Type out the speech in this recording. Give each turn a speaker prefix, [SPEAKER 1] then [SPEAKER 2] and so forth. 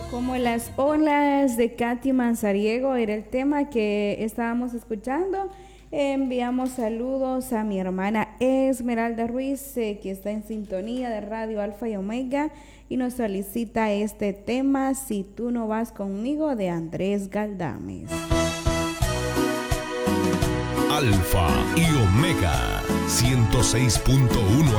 [SPEAKER 1] Como las olas de Katy Manzariego era el tema que estábamos escuchando. Enviamos saludos a mi hermana Esmeralda Ruiz, que está en sintonía de Radio Alfa y Omega, y nos solicita este tema, Si tú no vas conmigo, de Andrés Galdames.
[SPEAKER 2] Alfa y Omega 106.1